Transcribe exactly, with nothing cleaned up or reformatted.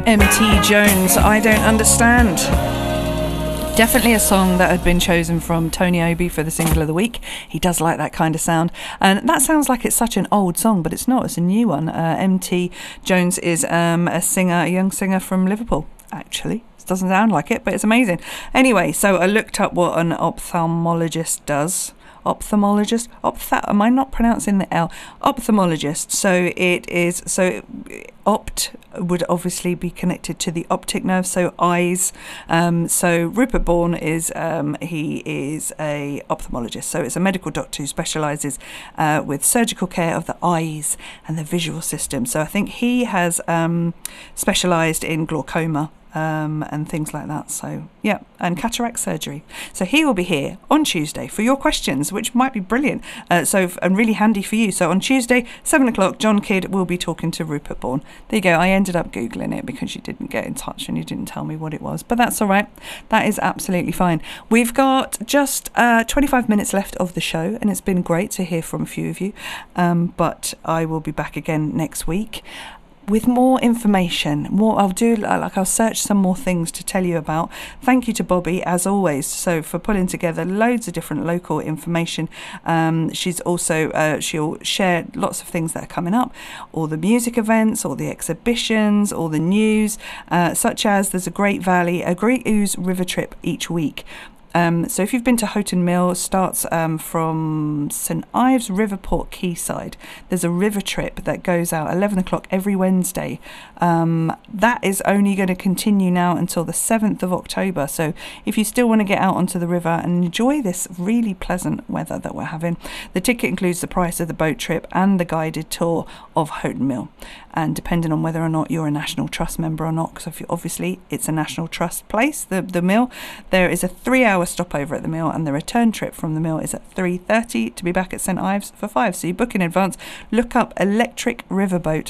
M T Jones, I Don't Understand. Definitely a song that had been chosen from Tony Obi for the single of the week. He does like that kind of sound, and that sounds like it's such an old song, but it's not. It's a new one. uh, M T Jones is um, a singer, a young singer from Liverpool, actually. It doesn't sound like it, but it's amazing. Anyway, so I looked up what an ophthalmologist does. Ophthalmologist, ophtha- am I not pronouncing the L? Ophthalmologist. So it is, so opt would obviously be connected to the optic nerve, so eyes. Um, so Rupert Bourne is, um, he is a ophthalmologist. So it's a medical doctor who specialises uh, with surgical care of the eyes and the visual system. So I think he has um, specialised in glaucoma. Um, and things like that. So yeah, and cataract surgery. So he will be here on Tuesday for your questions, which might be brilliant. Uh, so and really handy for you. So on Tuesday, seven o'clock, John Kidd will be talking to Rupert Bourne. There you go. I ended up googling it because you didn't get in touch and you didn't tell me what it was, but that's all right. That is absolutely fine. We've got just uh, twenty-five minutes left of the show, and it's been great to hear from a few of you. Um, but I will be back again next week with more information. More, I'll do like I'll search some more things to tell you about. Thank you to Bobby as always, so for pulling together loads of different local information. Um, she's also uh, she'll share lots of things that are coming up, all the music events, all the exhibitions, all the news, uh, such as there's a Great Valley, a Great Ouse River trip each week. Um, so if you've been to Houghton Mill, starts um, from St Ives Riverport Quayside. There's a river trip that goes out eleven o'clock every Wednesday. Um, that is only going to continue now until the seventh of October. So if you still want to get out onto the river and enjoy this really pleasant weather that we're having, the ticket includes the price of the boat trip and the guided tour of Houghton Mill. And depending on whether or not you're a National Trust member or not, because obviously it's a National Trust place, the, the mill, there is a three-hour stopover at the mill, and the return trip from the mill is at three thirty to be back at St Ives for five. So you book in advance, look up Electric Riverboat